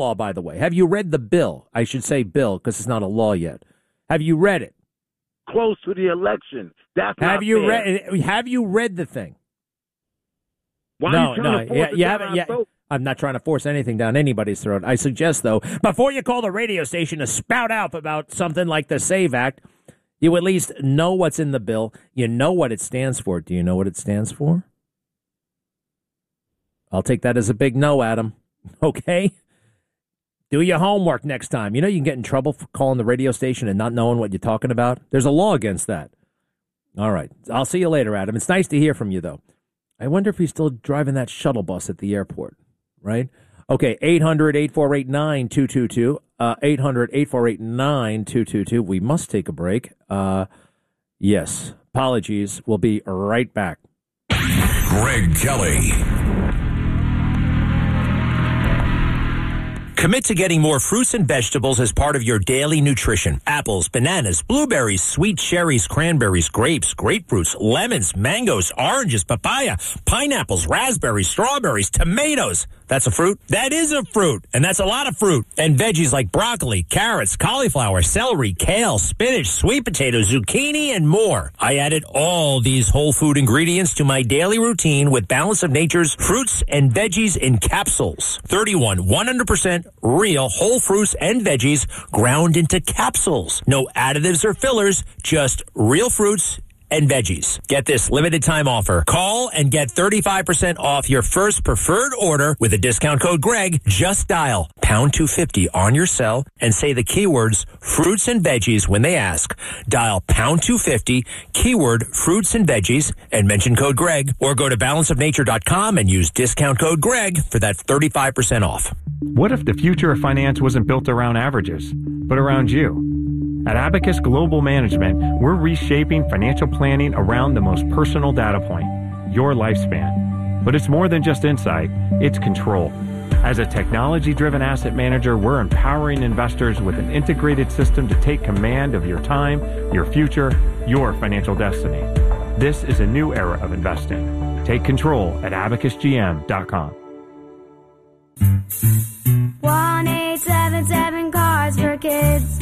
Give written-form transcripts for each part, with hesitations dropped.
law, by the way? Have you read the bill? I should say bill because it's not a law yet. Have you read it? Close to the election. That's have not you fair. read? Have you read the thing? Why are you trying to force it down our throat? I'm not trying to force anything down anybody's throat. I suggest, though, before you call the radio station to spout out about something like the SAVE Act, you at least know what's in the bill. You know what it stands for. Do you know what it stands for? I'll take that as a big no, Adam. Okay? Do your homework next time. You know you can get in trouble for calling the radio station and not knowing what you're talking about? There's a law against that. All right. I'll see you later, Adam. It's nice to hear from you, though. I wonder if he's still driving that shuttle bus at the airport, right? Okay, 800-848-9222. 800-848-9222. We must take a break. Yes. Apologies. We'll be right back. Greg Kelly. Commit to getting more fruits and vegetables as part of your daily nutrition. Apples, bananas, blueberries, sweet cherries, cranberries, grapes, grapefruits, lemons, mangoes, oranges, papaya, pineapples, raspberries, strawberries, tomatoes. That's a fruit? That is a fruit, and that's a lot of fruit. And veggies like broccoli, carrots, cauliflower, celery, kale, spinach, sweet potatoes, zucchini, and more. I added all these whole food ingredients to my daily routine with Balance of Nature's fruits and veggies in capsules. 31 100% real whole fruits and veggies ground into capsules. No additives or fillers, just real fruits and veggies. Get this limited time offer. Call and get 35% off your first preferred order with a discount code Greg. Just dial pound 250 on your cell and say the keywords fruits and veggies when they ask. Dial pound 250, keyword fruits and veggies, and mention code Greg, or go to balanceofnature.com and use discount code Greg for that 35% off. What if the future of finance wasn't built around averages, but around you? At Abacus Global Management, we're reshaping financial planning around the most personal data point, your lifespan. But it's more than just insight, it's control. As a technology-driven asset manager, we're empowering investors with an integrated system to take command of your time, your future, your financial destiny. This is a new era of investing. Take control at abacusgm.com. 1-877 Cards for Kids.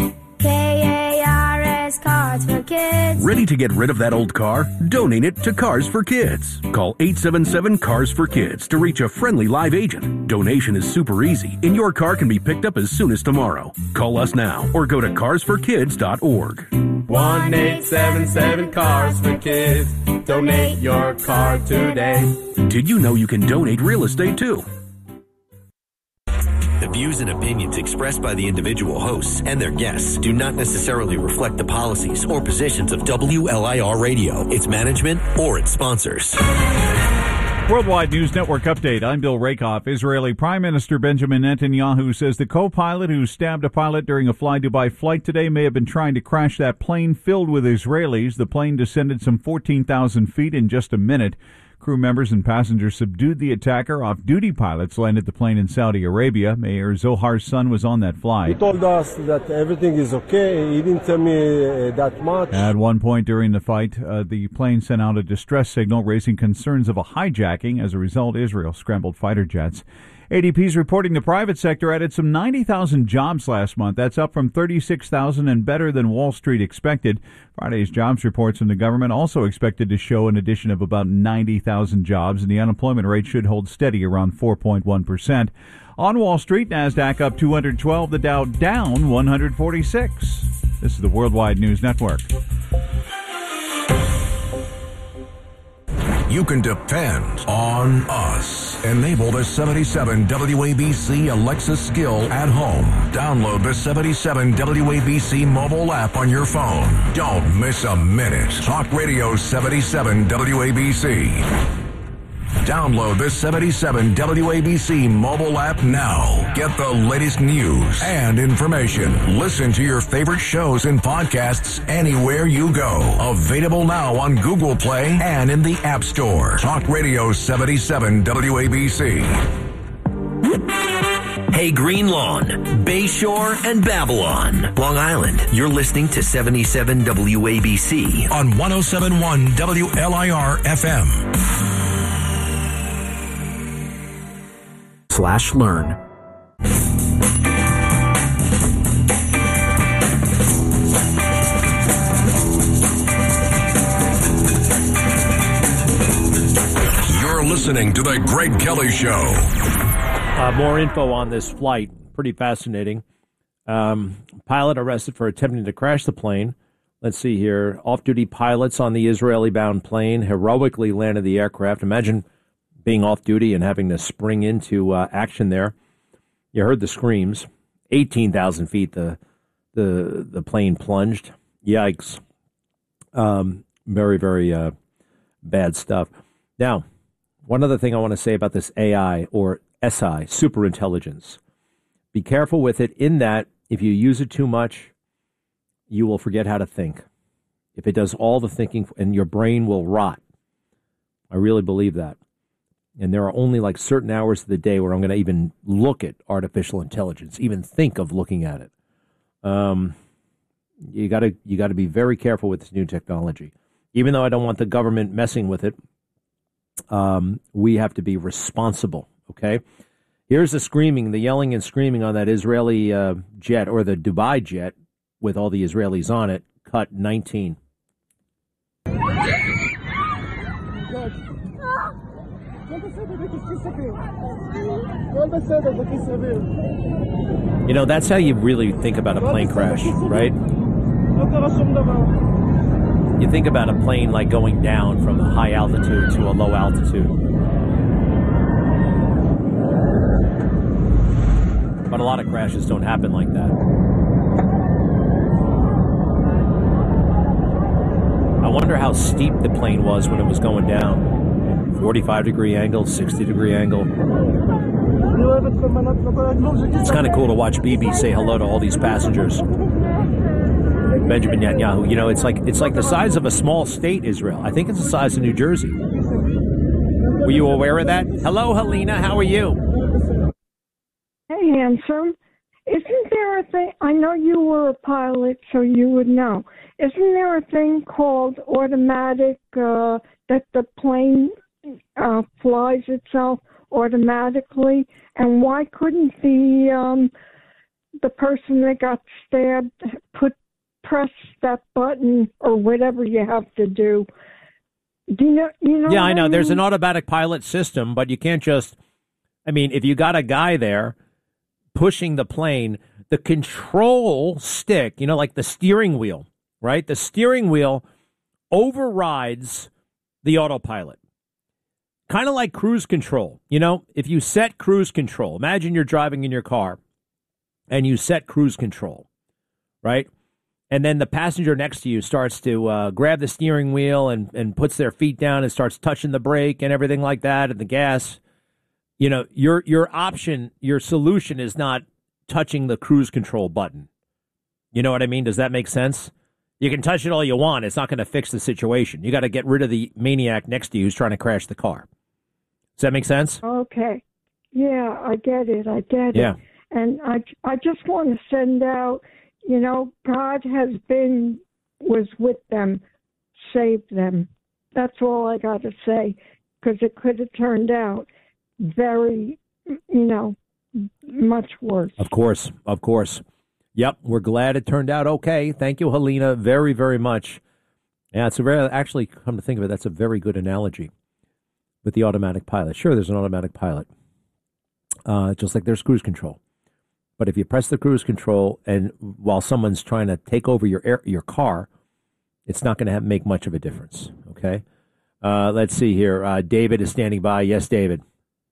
KARS Cards for Kids. Ready to get rid of that old car? Donate it to Cars for Kids. Call 877 Cars for Kids to reach a friendly live agent. Donation is super easy, and your car can be picked up as soon as tomorrow. Call us now or go to carsforkids.org. 1-877 Cars for Kids. Donate your car today. Did you know you can donate real estate too? The views and opinions expressed by the individual hosts and their guests do not necessarily reflect the policies or positions of WLIR Radio, its management, or its sponsors. Worldwide News Network update. I'm Bill Rakoff. Israeli Prime Minister Benjamin Netanyahu says the co-pilot who stabbed a pilot during a Fly-Dubai flight today may have been trying to crash that plane filled with Israelis. The plane descended some 14,000 feet in just a minute. Crew members and passengers subdued the attacker. Off-duty pilots landed the plane in Saudi Arabia. Mayor Zohar's son was on that flight. He told us that everything is okay. He didn't tell me that much. At one point during the fight, the plane sent out a distress signal, raising concerns of a hijacking. As a result, Israel scrambled fighter jets. ADP's reporting the private sector added some 90,000 jobs last month. That's up from 36,000 and better than Wall Street expected. Friday's jobs reports from the government also expected to show an addition of about 90,000 jobs, and the unemployment rate should hold steady around 4.1%. On Wall Street, NASDAQ up 212, the Dow down 146. This is the Worldwide News Network. You can depend on us. Enable the 77 WABC Alexa skill at home. Download the 77 WABC mobile app on your phone. Don't miss a minute. Talk Radio 77 WABC. Download the 77 WABC mobile app now. Get the latest news and information. Listen to your favorite shows and podcasts anywhere you go. Available now on Google Play and in the App Store. Talk Radio 77 WABC. Hey, Green Lawn, Bayshore, and Babylon, Long Island. You're listening to 77 WABC on 107.1 WLIR FM. /learn. listening to The Greg Kelly Show. More info on this flight. Pretty fascinating. Pilot arrested for attempting to crash the plane. Let's see here. Off-duty pilots on the Israeli-bound plane heroically landed the aircraft. Imagine being off-duty and having to spring into action there. You heard the screams. 18,000 feet the plane plunged. Yikes. Very, very bad stuff. Now, one other thing I want to say about this AI or SI, superintelligence. Be careful with it in that if you use it too much, you will forget how to think. If it does all the thinking, and your brain will rot. I really believe that. And there are only like certain hours of the day where I'm going to even look at artificial intelligence, even think of looking at it. You got to be very careful with this new technology. Even though I don't want the government messing with it, we have to be responsible. Okay. Here's the screaming, the yelling and screaming on that Israeli jet or the Dubai jet with all the Israelis on it. Cut 19. You know, that's how you really think about a plane crash, right? You think about a plane like going down from a high altitude to a low altitude. But a lot of crashes don't happen like that. I wonder how steep the plane was when it was going down. 45-degree angle, 60-degree angle. It's kind of cool to watch Bibi say hello to all these passengers. Benjamin Netanyahu. You know, it's like the size of a small state, Israel. I think it's the size of New Jersey. Were you aware of that? Hello, Helena. How are you? Hey, handsome. Isn't there a thing? I know you were a pilot, so you would know. Isn't there a thing called automatic that the plane flies itself automatically? And why couldn't the person that got stabbed press that button or whatever you have to do? Do you know? Yeah, I know. There's an automatic pilot system, but you can't just. I mean, if you got a guy there pushing the plane, the control stick, you know, like the steering wheel, right? The steering wheel overrides the autopilot. Kind of like cruise control. You know, if you set cruise control, imagine you're driving in your car and you set cruise control, right? And then the passenger next to you starts to grab the steering wheel and puts their feet down and starts touching the brake and everything like that and the gas. You know, your option, your solution is not touching the cruise control button. You know what I mean? Does that make sense? You can touch it all you want. It's not going to fix the situation. You got to get rid of the maniac next to you who's trying to crash the car. Does that make sense? Okay. Yeah, I get it. Yeah. And I just want to send out, you know, God was with them, saved them. That's all I got to say, because it could have turned out very, you know, much worse. Of course. Yep, we're glad it turned out okay. Thank you, Helena, very, very much. Yeah, actually, come to think of it, that's a very good analogy with the automatic pilot. Sure, there's an automatic pilot, just like there's cruise control. But if you press the cruise control and while someone's trying to take over your car, it's not going to make much of a difference, okay? Let's see here. David is standing by. Yes, David.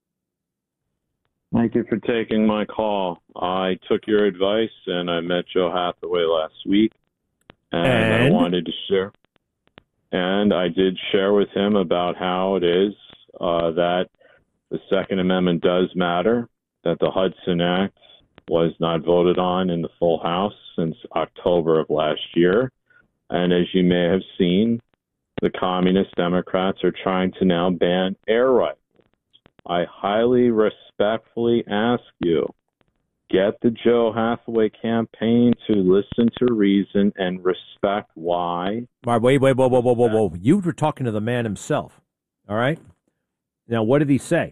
Thank you for taking my call. I took your advice, and I met Joe Hathaway last week, and I wanted to share. And I did share with him about how it is that the Second Amendment does matter, that the Hudson Act was not voted on in the full House since October of last year. And as you may have seen, the Communist Democrats are trying to now ban air rifles. I highly respectfully ask you, get the Joe Hathaway campaign to listen to reason and respect why. All right, whoa. You were talking to the man himself, all right? Now, what did he say?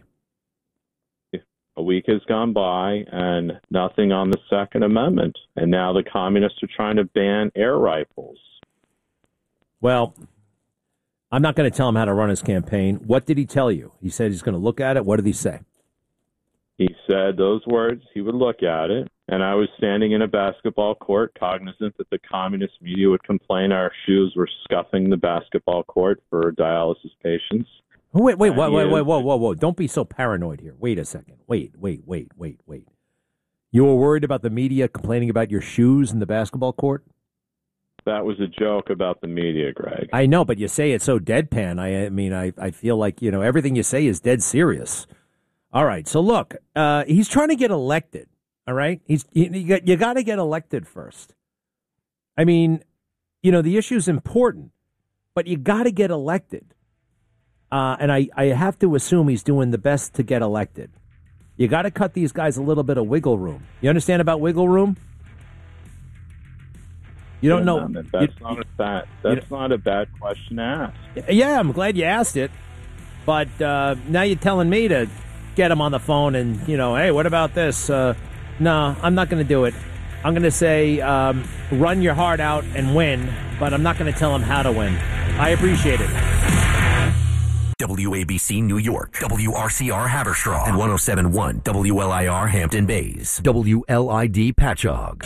A week has gone by and nothing on the Second Amendment. And now the communists are trying to ban air rifles. Well, I'm not going to tell him how to run his campaign. What did he tell you? He said he's going to look at it. What did he say? He said those words, he would look at it, and I was standing in a basketball court, cognizant that the communist media would complain our shoes were scuffing the basketball court for dialysis patients. Oh, wait, whoa. Don't be so paranoid here. Wait a second. Wait. You were worried about the media complaining about your shoes in the basketball court? That was a joke about the media, Greg. I know, but you say it so deadpan. I feel like, everything you say is dead serious. All right, so look, he's trying to get elected, all right? You got to get elected first. I mean, the issue's important, but you got to get elected. And I have to assume he's doing the best to get elected. You got to cut these guys a little bit of wiggle room. You understand about wiggle room? You don't know. That's not a bad question to ask. Yeah, I'm glad you asked it. But now you're telling me to get him on the phone and, hey, what about this? No, I'm not going to do it. I'm going to say run your heart out and win, but I'm not going to tell him how to win. I appreciate it. WABC New York, WRCR Haverstraw, and 107.1 WLIR Hampton Bays, WLID Patchogue.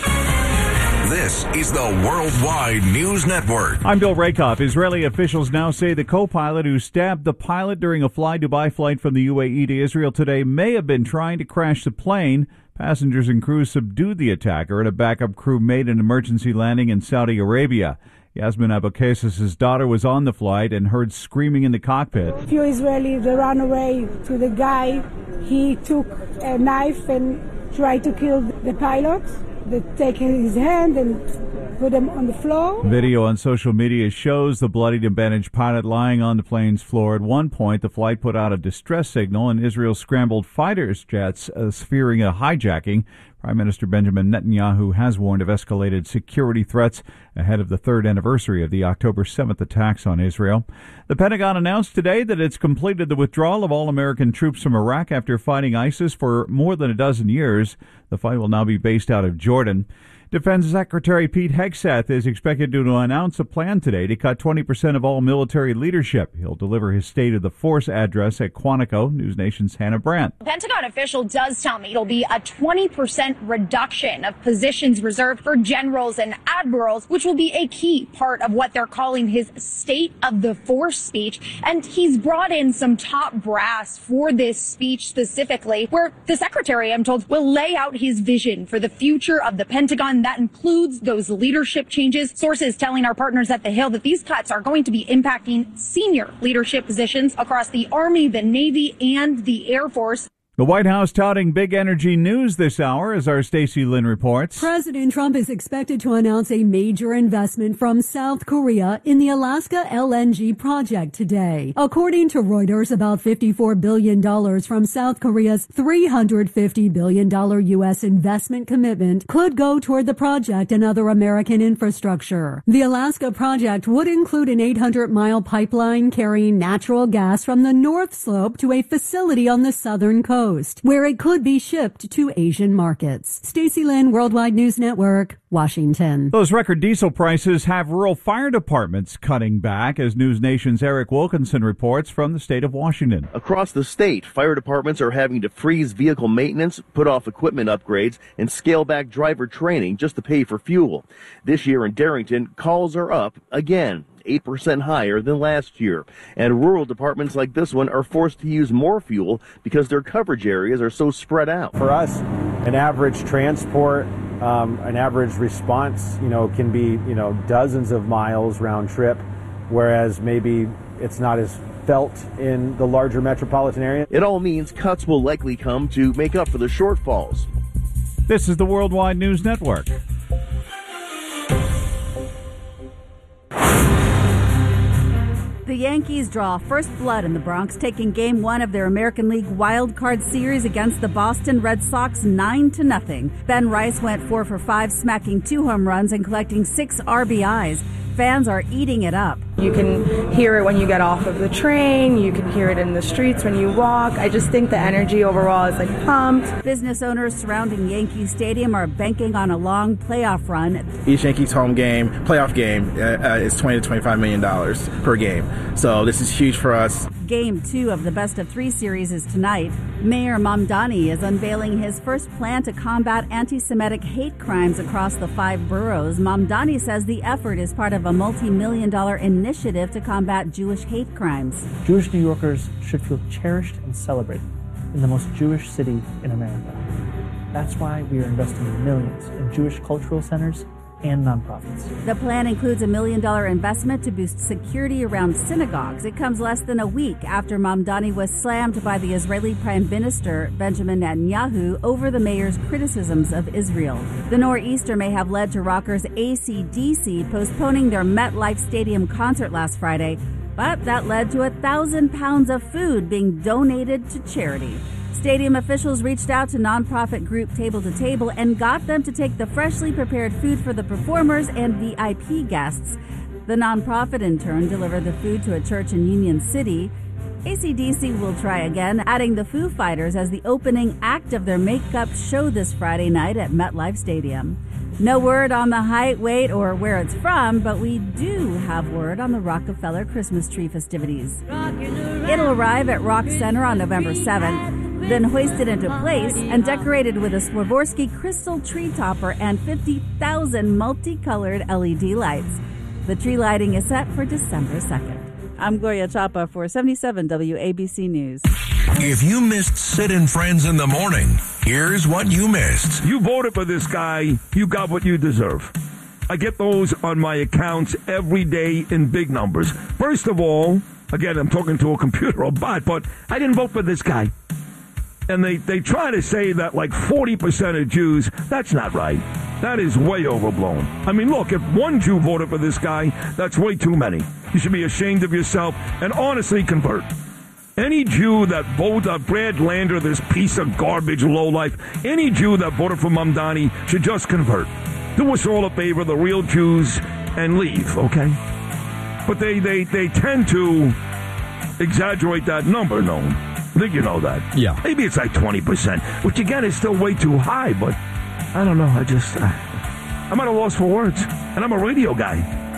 This is the Worldwide News Network. I'm Bill Rakoff. Israeli officials now say the co-pilot who stabbed the pilot during a Fly-Dubai flight from the UAE to Israel today may have been trying to crash the plane. Passengers and crew subdued the attacker, and a backup crew made an emergency landing in Saudi Arabia. Yasmin Abukaisis' daughter was on the flight and heard screaming in the cockpit. A few Israelis, they ran away to the guy. He took a knife and tried to kill the pilot. They take his hand and put him on the floor. Video on social media shows the bloodied and bandaged pilot lying on the plane's floor. At one point, the flight put out a distress signal, and Israel scrambled fighter jets, fearing a hijacking. Prime Minister Benjamin Netanyahu has warned of escalated security threats ahead of the third anniversary of the October 7th attacks on Israel. The Pentagon announced today that it's completed the withdrawal of all American troops from Iraq after fighting ISIS for more than a dozen years. The fight will now be based out of Jordan. Defense Secretary Pete Hegseth is expected to announce a plan today to cut 20% of all military leadership. He'll deliver his State of the Force address at Quantico. News Nation's Hannah Brandt. The Pentagon official does tell me it'll be a 20% reduction of positions reserved for generals and admirals, which will be a key part of what they're calling his State of the Force speech. And he's brought in some top brass for this speech specifically, where the secretary, I'm told, will lay out his vision for the future of the Pentagon. That includes those leadership changes. Sources telling our partners at The Hill that these cuts are going to be impacting senior leadership positions across the Army, the Navy, and the Air Force. The White House touting big energy news this hour, as our Stacey Lynn reports. President Trump is expected to announce a major investment from South Korea in the Alaska LNG project today. According to Reuters, about $54 billion from South Korea's $350 billion U.S. investment commitment could go toward the project and other American infrastructure. The Alaska project would include an 800-mile pipeline carrying natural gas from the North Slope to a facility on the southern coast, where it could be shipped to Asian markets. Stacey Lynn, Worldwide News Network, Washington. Those record diesel prices have rural fire departments cutting back, as News Nation's Eric Wilkinson reports from the state of Washington. Across the state, fire departments are having to freeze vehicle maintenance, put off equipment upgrades, and scale back driver training just to pay for fuel. This year in Darrington, calls are up again. 8% higher than last year. And rural departments like this one are forced to use more fuel because their coverage areas are so spread out. For us, an average transport, an average response, can be, dozens of miles round trip, whereas maybe it's not as felt in the larger metropolitan area. It all means cuts will likely come to make up for the shortfalls. This is the Worldwide News Network. The Yankees draw first blood in the Bronx, taking Game 1 of their American League Wild Card Series against the Boston Red Sox 9-0. Ben Rice went 4 for 5, smacking 2 home runs and collecting 6 RBIs. Fans are eating it up. You can hear it when you get off of the train. You can hear it in the streets when you walk. I just think the energy overall is like pumped. Business owners surrounding Yankee Stadium are banking on a long playoff run. Each Yankees home game, playoff game, is $20 to $25 million per game. So this is huge for us. Game 2 of the best-of-3 series is tonight. Mayor Mamdani is unveiling his first plan to combat anti-Semitic hate crimes across the 5 boroughs. Mamdani says the effort is part of a multi-million-dollar initiative to combat Jewish hate crimes. Jewish New Yorkers should feel cherished and celebrated in the most Jewish city in America. That's why we are investing millions in Jewish cultural centers and nonprofits. The plan includes $1 million investment to boost security around synagogues. It comes less than a week after Mamdani was slammed by the Israeli Prime Minister Benjamin Netanyahu over the mayor's criticisms of Israel. The nor'easter may have led to rockers AC/DC postponing their MetLife Stadium concert last Friday, but that led to 1,000 pounds of food being donated to charity. Stadium officials reached out to nonprofit group Table to Table and got them to take the freshly prepared food for the performers and VIP guests. The nonprofit, in turn, delivered the food to a church in Union City. AC/DC will try again, adding the Foo Fighters as the opening act of their makeup show this Friday night at MetLife Stadium. No word on the height, weight, or where it's from, but we do have word on the Rockefeller Christmas tree festivities. It'll arrive at Rock Center on November 7th, then hoisted into place and decorated with a Swarovski crystal tree topper and 50,000 multicolored LED lights. The tree lighting is set for December 2nd. I'm Gloria Chapa for 77 WABC News. If you missed Sid and Friends in the morning, here's what you missed. You voted for this guy, you got what you deserve. I get those on my accounts every day in big numbers. First of all, again, I'm talking to a computer or bot, but I didn't vote for this guy. And they try to say that like 40% of Jews, that's not right. That is way overblown. I mean, look, if one Jew voted for this guy, that's way too many. You should be ashamed of yourself and honestly convert. Any Jew that voted Brad Lander, this piece of garbage lowlife, any Jew that voted for Mamdani should just convert. Do us all a favor, the real Jews, and leave, okay? But they tend to exaggerate that number, no? I think you know that. Yeah. Maybe it's like 20%, which again is still way too high, but I don't know. I'm at a loss for words. And I'm a radio guy.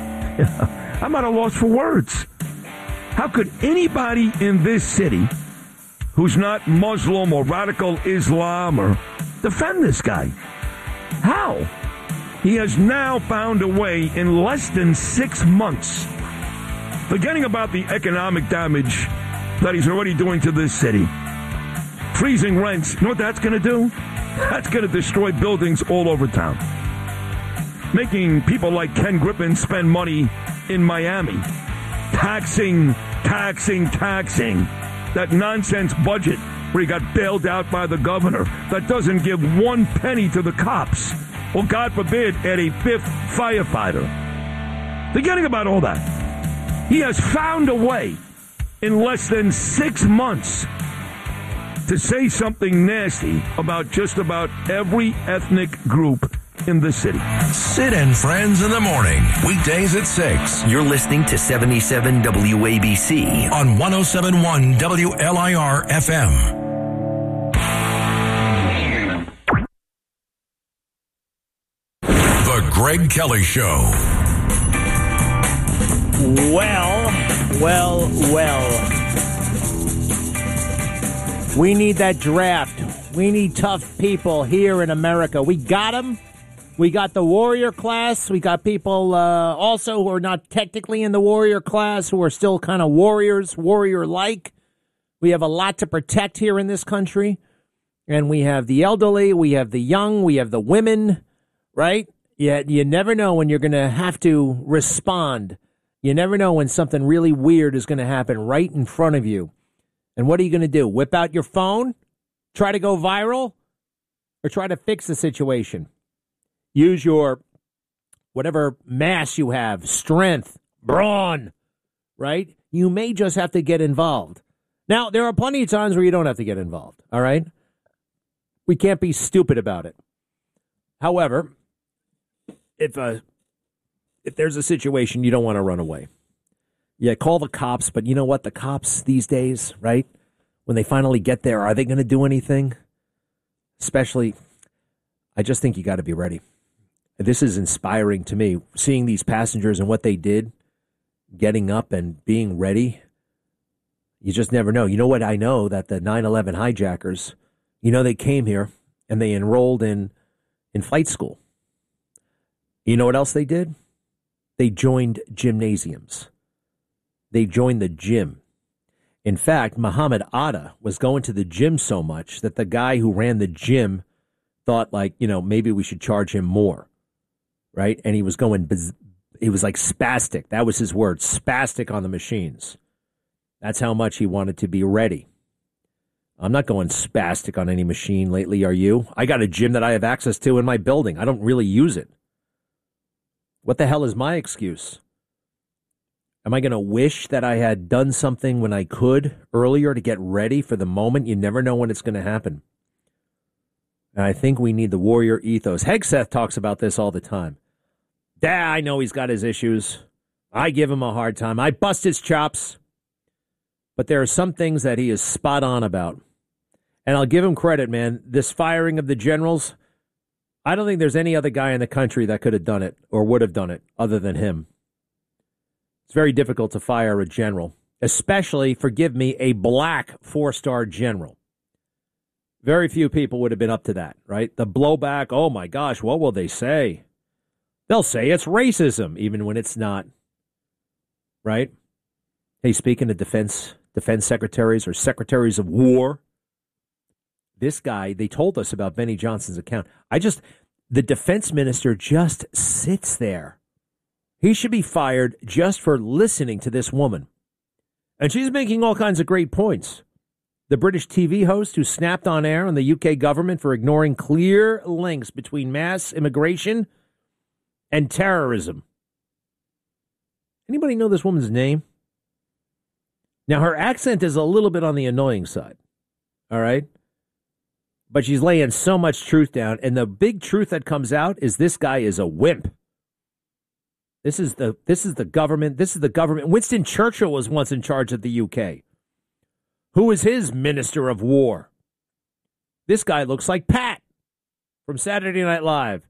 I'm at a loss for words. How could anybody in this city who's not Muslim or radical Islam or defend this guy? How? He has now found a way in less than 6 months, forgetting about the economic damage that he's already doing to this city. Freezing rents. You know what that's going to do? That's going to destroy buildings all over town. Making people like Ken Griffin spend money in Miami. Taxing. That nonsense budget where he got bailed out by the governor that doesn't give 1 penny to the cops. Or, God forbid, add a 5th firefighter. Forgetting about all that. He has found a way in less than 6 months to say something nasty about just about every ethnic group in the city. Sid and Friends in the morning, weekdays at 6. You're listening to 77 WABC on 107.1 WLIR FM. The Greg Kelly Show. Well. We need that draft. We need tough people here in America. We got them. We got the warrior class. We got people also who are not technically in the warrior class, who are still kind of warrior-like. We have a lot to protect here in this country. And we have the elderly, we have the young, we have the women, right? Yet you never know when you're going to have to respond. You never know when something really weird is going to happen right in front of you. And what are you going to do? Whip out your phone? Try to go viral? Or try to fix the situation? Use your whatever mass you have, strength, brawn, right? You may just have to get involved. Now, there are plenty of times where you don't have to get involved, all right? We can't be stupid about it. However, if there's a situation, you don't want to run away. Yeah, call the cops, but you know what? The cops these days, right? When they finally get there, are they going to do anything? Especially, I just think you got to be ready. This is inspiring to me, seeing these passengers and what they did, getting up and being ready. You just never know. You know what I know? That the 9/11 hijackers, they came here and they enrolled in flight school. You know what else they did? They joined gymnasiums. They joined the gym. In fact, Muhammad Atta was going to the gym so much that the guy who ran the gym thought, maybe we should charge him more, right? And he was like spastic. That was his word, spastic on the machines. That's how much he wanted to be ready. I'm not going spastic on any machine lately, are you? I got a gym that I have access to in my building. I don't really use it. What the hell is my excuse? Am I going to wish that I had done something when I could earlier to get ready for the moment? You never know when it's going to happen. And I think we need the warrior ethos. Hegseth talks about this all the time. I know he's got his issues. I give him a hard time. I bust his chops. But there are some things that he is spot on about. And I'll give him credit, man. This firing of the generals, I don't think there's any other guy in the country that could have done it or would have done it other than him. It's very difficult to fire a general, especially, forgive me, a black 4-star general. Very few people would have been up to that, right? The blowback, oh my gosh, what will they say? They'll say it's racism, even when it's not, right? Hey, speaking of defense secretaries or secretaries of war, this guy, they told us about Benny Johnson's account. The defense minister just sits there. He should be fired just for listening to this woman. And she's making all kinds of great points. The British TV host who snapped on air on the UK government for ignoring clear links between mass immigration and terrorism. Anybody know this woman's name? Now, her accent is a little bit on the annoying side, all right? But she's laying so much truth down, and the big truth that comes out is this guy is a wimp. This is the government. This is the government. Winston Churchill was once in charge of the UK. Who was his minister of war? This guy looks like Pat from Saturday Night Live.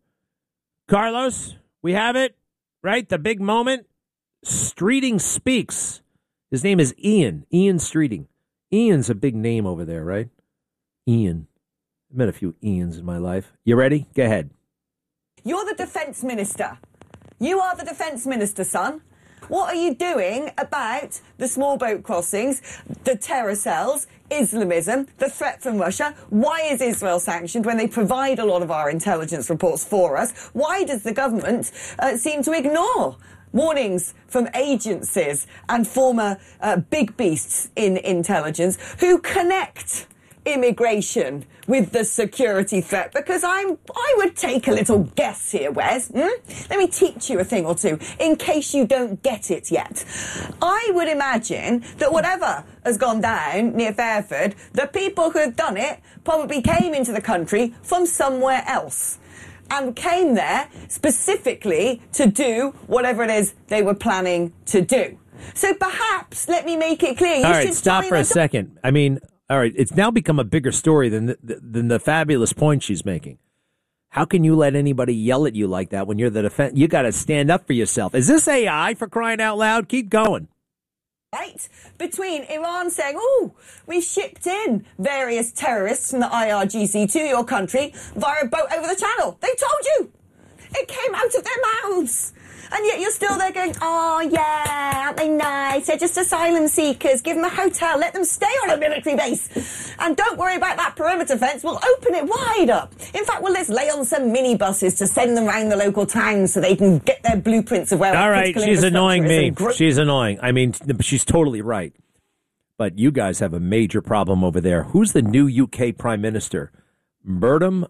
Carlos, we have it, right? The big moment. Streeting speaks. His name is Ian Streeting. Ian's a big name over there, right? Ian. I've met a few Ians in my life. You ready? Go ahead. You're the defense minister. You are the defense minister, son. What are you doing about the small boat crossings, the terror cells, Islamism, the threat from Russia? Why is Israel sanctioned when they provide a lot of our intelligence reports for us? Why does the government seem to ignore warnings from agencies and former big beasts in intelligence who connect immigration with the security threat? Because I would take a little guess here, Wes. Let me teach you a thing or two in case you don't get it yet. I would imagine that whatever has gone down near Fairford, the people who have done it probably came into the country from somewhere else and came there specifically to do whatever it is they were planning to do. So perhaps, let me make it clear. All right, stop for a second. I mean, all right, it's now become a bigger story than the fabulous point she's making. How can you let anybody yell at you like that when you're the defense? You got to stand up for yourself. Is this AI, for crying out loud? Keep going. Right? Between Iran saying, we shipped in various terrorists from the IRGC to your country via a boat over the channel. They told you. It came out of their mouths. And yet you're still there going, oh, yeah, aren't they nice? They're just asylum seekers. Give them a hotel. Let them stay on a military base. And don't worry about that perimeter fence. We'll open it wide up. In fact, let's lay on some minibuses to send them around the local towns so they can get their blueprints of where all right, she's annoying me. She's annoying. I mean, she's totally right. But you guys have a major problem over there. Who's the new UK Prime Minister? Burnham?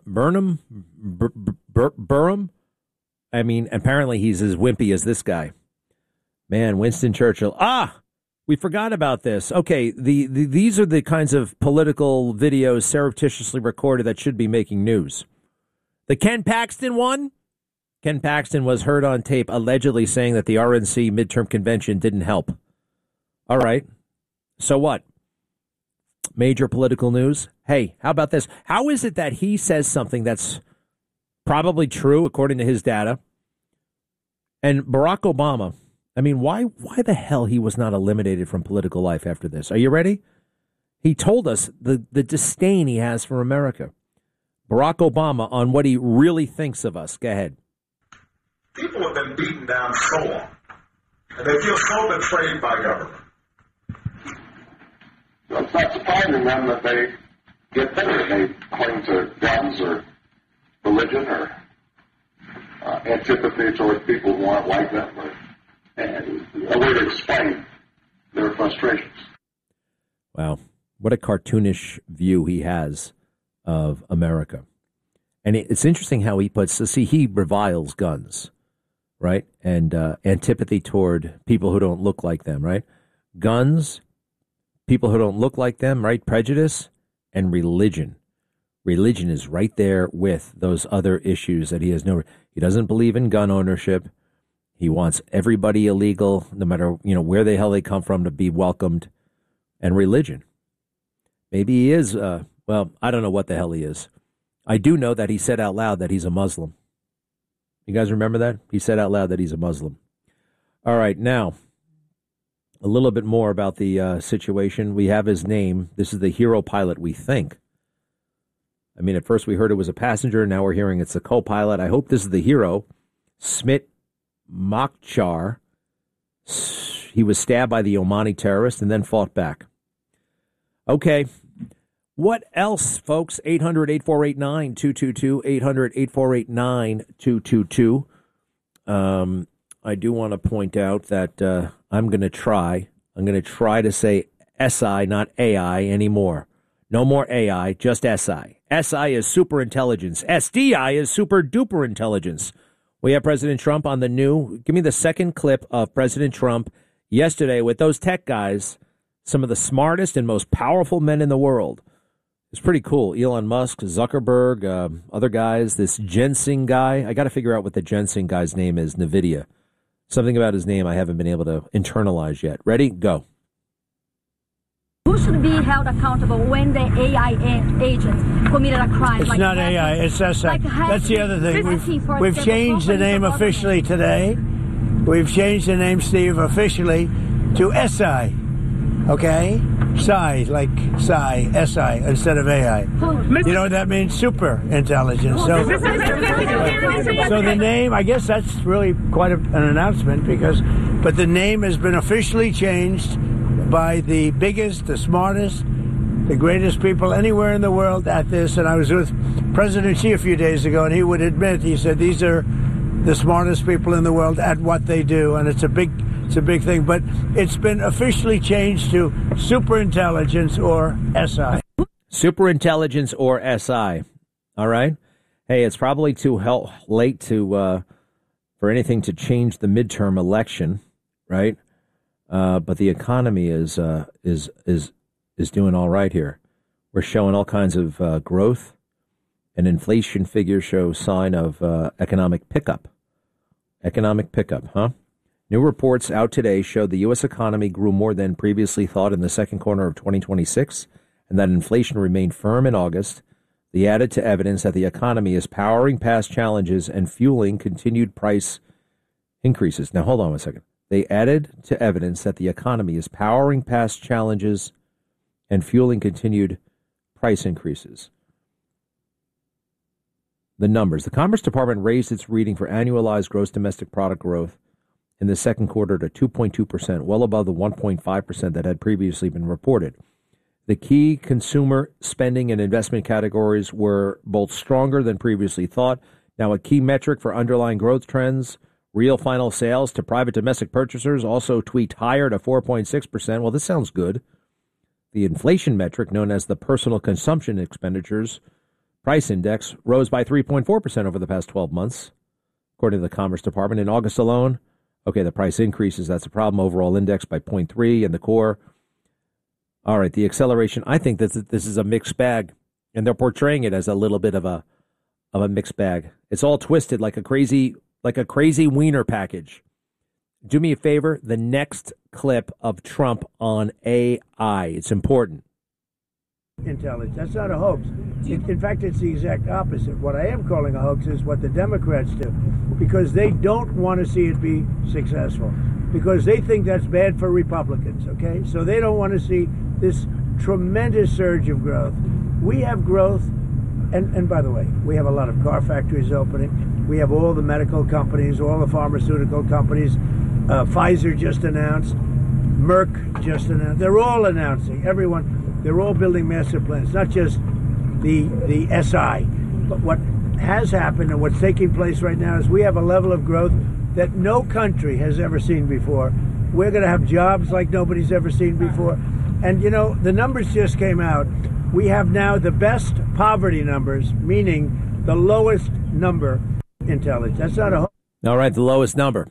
I mean, apparently he's as wimpy as this guy. Man, Winston Churchill. We forgot about this. Okay, these are the kinds of political videos surreptitiously recorded that should be making news. The Ken Paxton one? Ken Paxton was heard on tape allegedly saying that the RNC midterm convention didn't help. All right. So what? Major political news. Hey, how about this? How is it that he says something that's probably true according to his data? And Barack Obama, I mean, why the hell he was not eliminated from political life after this? Are you ready? He told us the disdain he has for America. Barack Obama on what he really thinks of us. Go ahead. People have been beaten down so long, and they feel so betrayed by government. Well, it's not surprising then that they get bitter. They cling to guns or religion or antipathy towards people who aren't like them, or a way to explain their frustrations. Wow. What a cartoonish view he has of America. And it's interesting how he puts, he reviles guns, right? And antipathy toward people who don't look like them, right? Guns, people who don't look like them, right? Prejudice and religion. Religion is right there with those other issues that he has he doesn't believe in gun ownership. He wants everybody illegal, no matter, where the hell they come from, to be welcomed. And religion. Maybe he is, I don't know what the hell he is. I do know that he said out loud that he's a Muslim. You guys remember that? He said out loud that he's a Muslim. All right, now, a little bit more about the situation. We have his name. This is the hero pilot, we think. I mean, at first we heard it was a passenger. Now we're hearing it's a co-pilot. I hope this is the hero, Smit Makhtar. He was stabbed by the Omani terrorist and then fought back. Okay. What else, folks? 800-8489-222, 800-8489-222. I do want to point out that I'm going to try to say SI, not AI anymore. No more AI, just SI. SI is super intelligence. SDI is super duper intelligence. We have President Trump on the new. Give me the second clip of President Trump yesterday with those tech guys, some of the smartest and most powerful men in the world. It's pretty cool. Elon Musk, Zuckerberg, other guys, this Jensen guy. I got to figure out what the Jensen guy's name is, NVIDIA. Something about his name I haven't been able to internalize yet. Ready? Go. Who should be held accountable when the AI agents committed a crime? It's like not AI, it's SI. That's the other thing. We've changed the name officially today. We've changed the name, Steve, officially to SI. Okay? Psi, like Psi, SI, instead of AI. You know what that means? Super intelligence. So the name, I guess that's really quite an announcement but the name has been officially changed by the biggest, the smartest, the greatest people anywhere in the world at this. And I was with President Xi a few days ago, and he would admit, he said, these are the smartest people in the world at what they do. And it's a big thing, but it's been officially changed to superintelligence or SI. Superintelligence or SI. All right. Hey, it's probably too late to for anything to change the midterm election, right? But the economy is doing all right here. We're showing all kinds of growth, and inflation figures show sign of economic pickup. Economic pickup, huh? New reports out today show the U.S. economy grew more than previously thought in the second quarter of 2026, and that inflation remained firm in August. They added to evidence that the economy is powering past challenges and fueling continued price increases. Now, hold on a second. They added to evidence that the economy is powering past challenges and fueling continued price increases. The numbers. The Commerce Department raised its reading for annualized gross domestic product growth in the second quarter to 2.2%, well above the 1.5% that had previously been reported. The key consumer spending and investment categories were both stronger than previously thought. Now, a key metric for underlying growth trends, real final sales to private domestic purchasers, also tweaked higher to 4.6%. Well, this sounds good. The inflation metric, known as the personal consumption expenditures price index, rose by 3.4% over the past 12 months, according to the Commerce Department. In August alone, okay, the price increases, that's a problem. Overall index by 0.3 and the core. All right, the acceleration, I think that this is a mixed bag, and they're portraying it as a little bit of a mixed bag. It's all twisted like a crazy wiener package. do me a favor, the next clip of Trump on AI. It's important. Intelligence. That's not a hoax. In fact, it's the exact opposite. What I am calling a hoax is what the Democrats do, because they don't want to see it be successful, because they think that's bad for Republicans, okay? So they don't want to see this tremendous surge of growth. We have growth, and by the way, we have a lot of car factories opening. We have all the medical companies, all the pharmaceutical companies. Pfizer just announced. Merck just announced. They're all announcing. Everyone. They're all building master plans, not just the SI. But what has happened and what's taking place right now is we have a level of growth that no country has ever seen before. We're going to have jobs like nobody's ever seen before. And, you know, the numbers just came out. We have now the best poverty numbers, meaning the lowest number intelligence. That's not a... All right, the lowest number.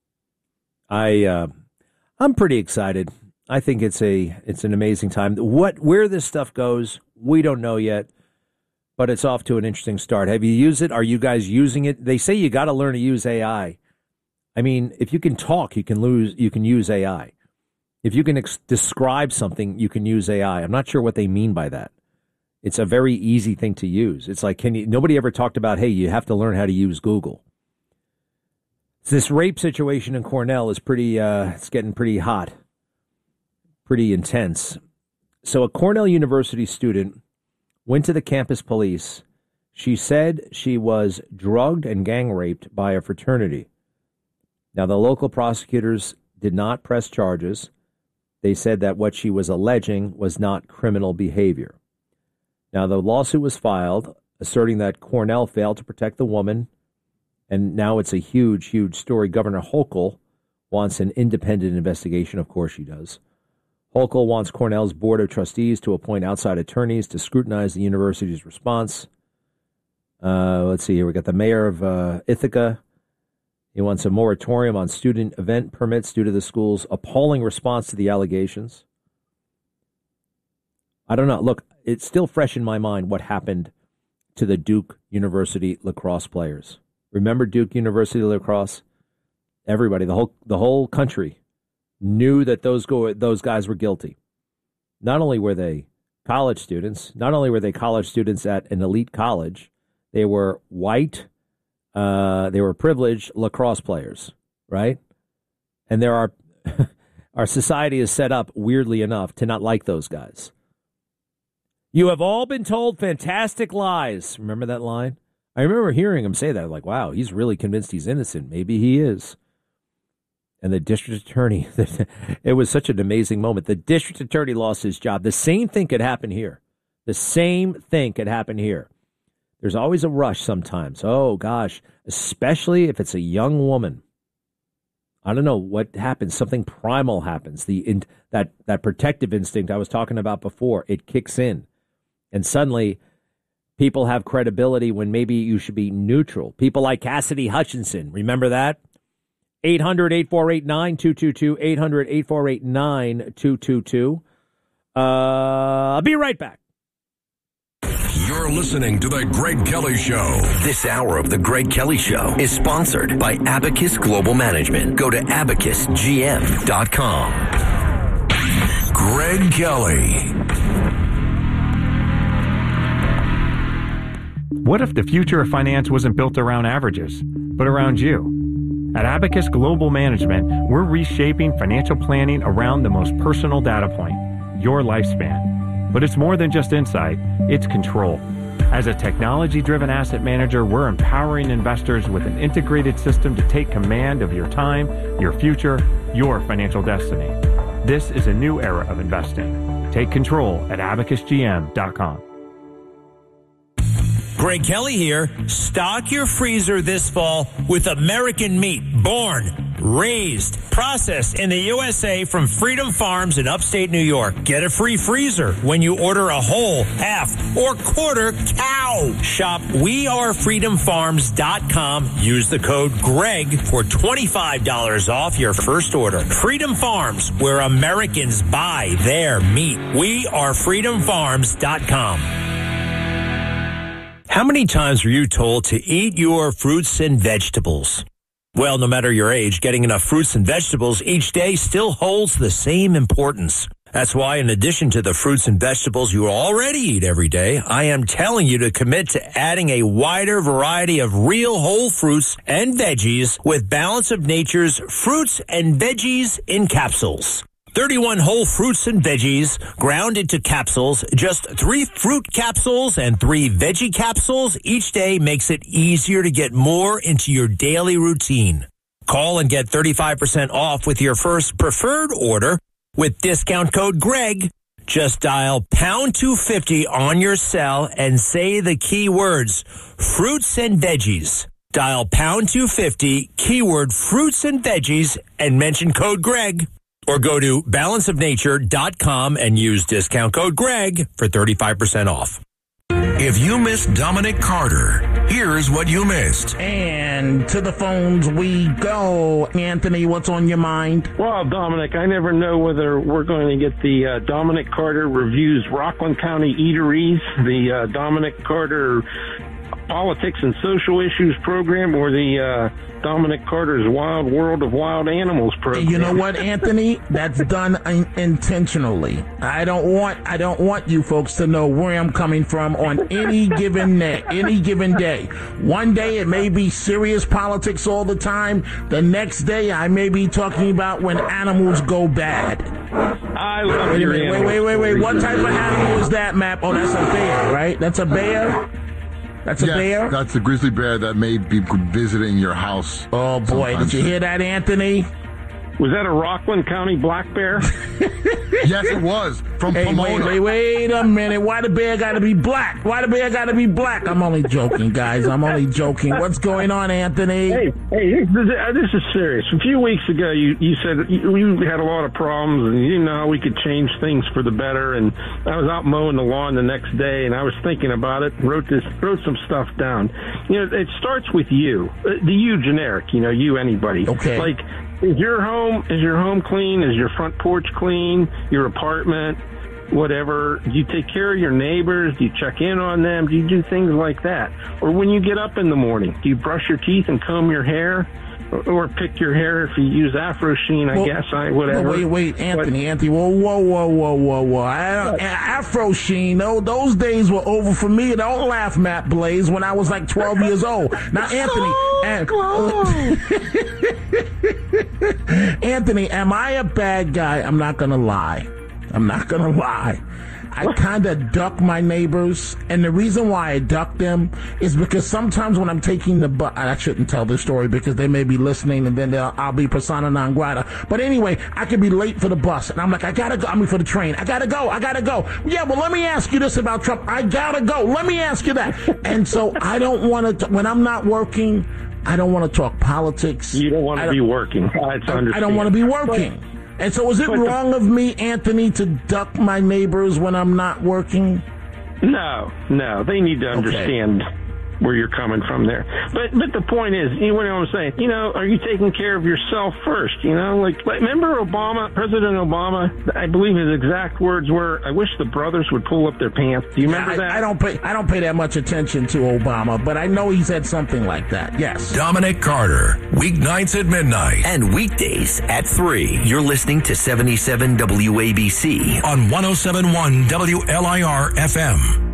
I'm pretty excited. I think it's an amazing time. Where this stuff goes, we don't know yet, but it's off to an interesting start. Have you used it? Are you guys using it? They say you got to learn to use AI. I mean, if you can talk, you can use AI. If you can describe something, you can use AI. I'm not sure what they mean by that. It's a very easy thing to use. It's like, nobody ever talked about, hey, you have to learn how to use Google. This rape situation in Cornell is it's getting pretty hot. Pretty intense. So a Cornell University student went to the campus police. She said she was drugged and gang raped by a fraternity. Now, the local prosecutors did not press charges. They said that what she was alleging was not criminal behavior. Now, the lawsuit was filed asserting that Cornell failed to protect the woman, and now it's a huge, huge story. Governor Hochul wants an independent investigation. Of course she does. Hochul wants Cornell's Board of Trustees to appoint outside attorneys to scrutinize the university's response. Let's see here. We got the mayor of Ithaca. He wants a moratorium on student event permits due to the school's appalling response to the allegations. I don't know. Look, it's still fresh in my mind what happened to the Duke University lacrosse players. Remember Duke University lacrosse? Everybody, the whole country knew that those guys were guilty. Not only were they college students at an elite college, they were white, they were privileged lacrosse players, right? And our society is set up, weirdly enough, to not like those guys. You have all been told fantastic lies. Remember that line? I remember hearing him say that. Like, wow, he's really convinced he's innocent. Maybe he is. And the district attorney, it was such an amazing moment. The district attorney lost his job. The same thing could happen here. There's always a rush sometimes. Oh, gosh, especially if it's a young woman. I don't know what happens. Something primal happens. That protective instinct I was talking about before, it kicks in. And suddenly people have credibility when maybe you should be neutral. People like Cassidy Hutchinson. Remember that? 800-848-9222, 800-848-9222. I'll be right back. You're listening to The Greg Kelly Show. This hour of The Greg Kelly Show is sponsored by Abacus Global Management. Go to abacusgm.com. Greg Kelly. What if the future of finance wasn't built around averages, but around you? At Abacus Global Management, we're reshaping financial planning around the most personal data point, your lifespan. But it's more than just insight, it's control. As a technology-driven asset manager, we're empowering investors with an integrated system to take command of your time, your future, your financial destiny. This is a new era of investing. Take control at abacusgm.com. Greg Kelly here. Stock your freezer this fall with American meat, born, raised, processed in the USA from Freedom Farms in upstate New York. Get a free freezer when you order a whole, half, or quarter cow. Shop wearefreedomfarms.com. Use the code GREG for $25 off your first order. Freedom Farms, where Americans buy their meat. wearefreedomfarms.com. How many times were you told to eat your fruits and vegetables? Well, no matter your age, getting enough fruits and vegetables each day still holds the same importance. That's why, in addition to the fruits and vegetables you already eat every day, I am telling you to commit to adding a wider variety of real whole fruits and veggies with Balance of Nature's Fruits and Veggies in Capsules. 31 whole fruits and veggies ground into capsules. Just 3 fruit capsules and 3 veggie capsules each day makes it easier to get more into your daily routine. Call and get 35% off with your first preferred order with discount code Greg. Just dial pound 250 on your cell and say the key words, fruits and veggies. Dial pound 250, keyword fruits and veggies, and mention code Greg. Or go to balanceofnature.com and use discount code Greg for 35% off. If you missed Dominic Carter, here's what you missed. And to the phones we go. Anthony, what's on your mind? Well, Dominic, I never know whether we're going to get the Dominic Carter Reviews Rockland County Eateries, the Dominic Carter Politics and Social Issues program, or the Dominic Carter's Wild World of Wild Animals program. You know what, Anthony? That's done intentionally. I don't want you folks to know where I'm coming from on any given day. One day it may be serious politics all the time. The next day I may be talking about when animals go bad. I love your animals. Wait. What type of animal is that, Map? Oh, that's a bear, right? That's a bear? That's a bear? That's a grizzly bear that may be visiting your house. Oh, boy. Did you hear that, Anthony? Was that a Rockland County black bear? Yes, it was. From Pomona. Wait a minute. Why the bear got to be black? I'm only joking, guys. I'm only joking. What's going on, Anthony? Hey, this is serious. A few weeks ago, you said you had a lot of problems and you didn't know how we could change things for the better. And I was out mowing the lawn the next day and I was thinking about it and wrote some stuff down. You know, it starts with you. The you generic, you anybody. Okay. Like, is your home clean? Is your front porch clean? Your apartment? Whatever. Do you take care of your neighbors? Do you check in on them? Do you do things like that? Or when you get up in the morning, do you brush your teeth and comb your hair? Or pick your hair if you use Afro Sheen, whatever. No, wait, Anthony, whoa. Afro Sheen, those days were over for me. Don't laugh, Matt Blaze, when I was like 12 years old. Now, Anthony, am I a bad guy? I'm not going to lie. I kind of duck my neighbors, and the reason why I duck them is because sometimes when I'm taking the bus, I shouldn't tell this story because they may be listening, and then I'll be persona non grata. But anyway, I could be late for the bus, and I'm like, for the train. I gotta go. Yeah, well, let me ask you this about Trump. I gotta go. Let me ask you that. And so I don't want to, when I'm not working, I don't want to talk politics. You don't want to be working. I don't want to be working. And so is it wrong of me, Anthony, to duck my neighbors when I'm not working? No. They need to understand where you're coming from there. But the point is, you know what I'm saying? Are you taking care of yourself first? Like remember President Obama, I believe his exact words were, I wish the brothers would pull up their pants. Do you remember that? I don't pay that much attention to Obama, but I know he said something like that. Yes. Dominic Carter, weeknights at midnight. And weekdays at 3. You're listening to 77 WABC on 107.1 WLIR FM.